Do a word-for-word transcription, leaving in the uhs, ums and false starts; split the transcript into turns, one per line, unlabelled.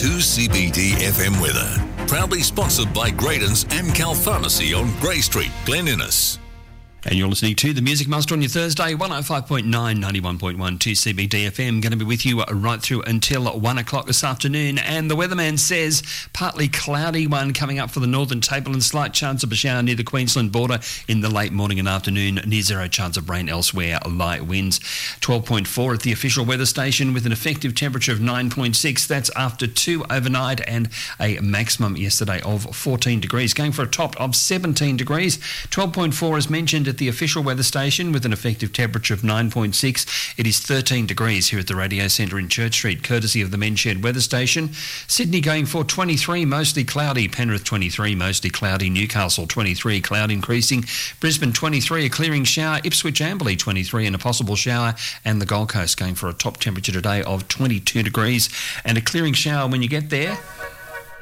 two C B D F M weather. Proudly sponsored by Graydon's Amcal Pharmacy on Grey Street, Glen Innes.
And you're listening to The Music Master on your Thursday, one oh five point nine, ninety-one point one, two C B D F M. Going to be with you right through until one o'clock this afternoon. And the weatherman says partly cloudy one coming up for the northern table and slight chance of a shower near the Queensland border in the late morning and afternoon. Near zero chance of rain elsewhere, light winds. twelve point four at the official weather station with an effective temperature of nine point six. That's after two overnight and a maximum yesterday of fourteen degrees. Going for a top of seventeen degrees. twelve point four as mentioned at the official weather station with an effective temperature of nine point six. It is thirteen degrees here at the Radio Centre in Church Street, courtesy of the Men's Shed weather station. Sydney going for twenty-three, mostly cloudy. Penrith twenty-three, mostly cloudy. Newcastle twenty-three, cloud increasing. Brisbane twenty-three, a clearing shower. Ipswich Amberley twenty-three and a possible shower. And the Gold Coast going for a top temperature today of twenty-two degrees and a clearing shower when you get there.